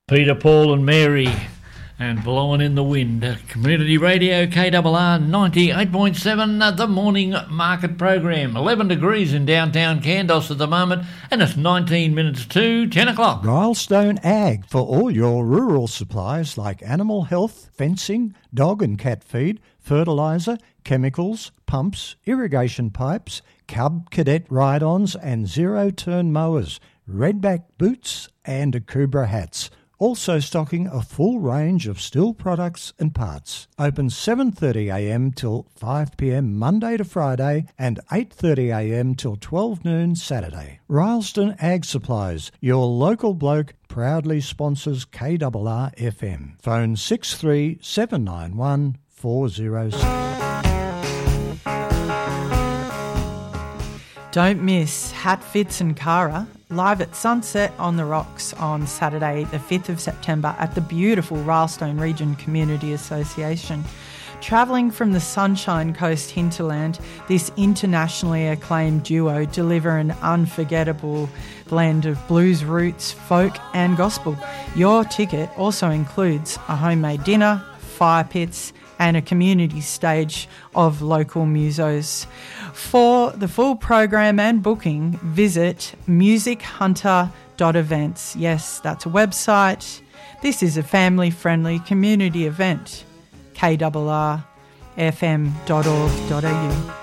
Peter, Paul and Mary and Blowing in the Wind. Community Radio KRR 98.7, the morning market program. 11 degrees in downtown Kandos at the moment, and it's 19 minutes to 10 o'clock. Rylestone Ag for all your rural supplies like animal health, fencing, dog and cat feed, fertiliser, chemicals, pumps, irrigation pipes, Cub Cadet ride-ons and zero-turn mowers, redback boots and Akubra hats. Also stocking a full range of steel products and parts. Open 7:30am till 5pm Monday to Friday and 8:30am till 12 noon Saturday. Rylestone Ag Supplies, your local bloke, proudly sponsors KRR FM. Phone 63791 406. Don't miss Hat Fits and Cara live at Sunset on the Rocks on Saturday the 5th of September at the beautiful Rylestone Region Community Association. Travelling from the Sunshine Coast hinterland, this internationally acclaimed duo deliver an unforgettable blend of blues roots, folk and gospel. Your ticket also includes a homemade dinner, fire pits and a community stage of local musos. For the full program and booking, visit musichunter.events. Yes, that's a website. This is a family-friendly community event. KRR FM.org.au.